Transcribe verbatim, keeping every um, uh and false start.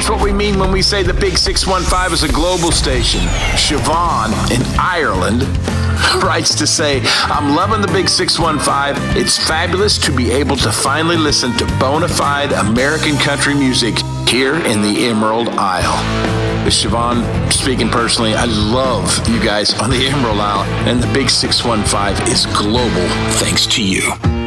here's what we mean when we say the Big six one five is a global station. Siobhan in Ireland writes to say, I'm loving the Big six one five. It's fabulous to be able to finally listen to bona fide American country music here in the Emerald Isle. With Siobhan, speaking personally, I love you guys on the Emerald Isle, and the Big six one five is global thanks to you.